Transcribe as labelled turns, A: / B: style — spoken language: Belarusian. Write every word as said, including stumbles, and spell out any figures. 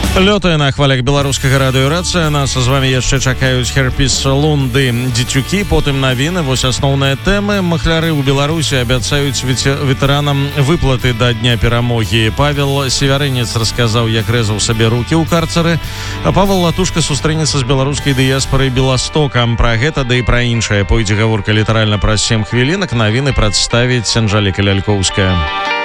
A: Лётае на хвалях беларускага радыёрацыя. Нас з вами яшчэ чакаюць Херпіс Лунды дзецюкі, потым навіны. Вось асноўныя тэмы. Махляры ў Беларусі абяцаюць ветэранам выплаты да дня перамогі. Павел Севярынец расказаў, як рэзаў сабе рукі ў карцары. А Павел Латушка сустрэнецца з беларускай дыяспорай Беластокам. Пра гэта, да і пра іншае пойдзе гаворка літаральна праз сем хвілінак. Навіны прадставіць Анжэліка Лялькоўская.